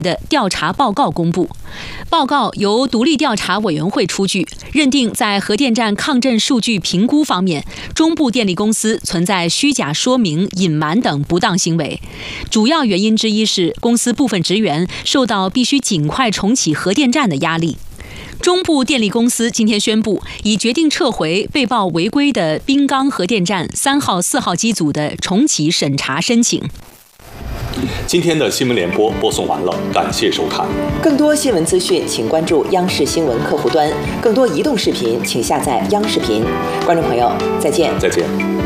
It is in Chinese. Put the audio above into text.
的调查报告公布。报告由独立调查委员会出具，认定在核电站抗震数据评估方面，中部电力公司存在虚假说明、隐瞒等不当行为。主要原因之一是公司部分职员受到必须尽快重启核电站的压力。中部电力公司今天宣布，已决定撤回被曝违规的滨冈核电站3号、4号机组的重启审查申请。 今天的新闻联播播送完了，感谢收看。 更多新闻资讯，请关注央视新闻客户端；更多移动视频，请下载央视频。观众朋友，再见。 再见。